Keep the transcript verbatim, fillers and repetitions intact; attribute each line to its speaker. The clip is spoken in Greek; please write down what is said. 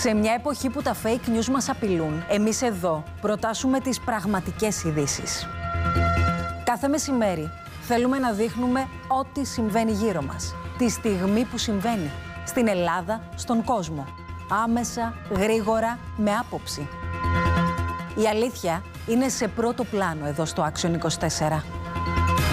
Speaker 1: Σε μια εποχή που τα fake news μας απειλούν, εμείς εδώ προτάσουμε τις πραγματικές ειδήσεις. Κάθε μεσημέρι θέλουμε να δείχνουμε ό,τι συμβαίνει γύρω μας, τη στιγμή που συμβαίνει, στην Ελλάδα, στον κόσμο. Άμεσα, γρήγορα, με άποψη. Η αλήθεια είναι σε πρώτο πλάνο εδώ στο Action είκοσι τέσσερα.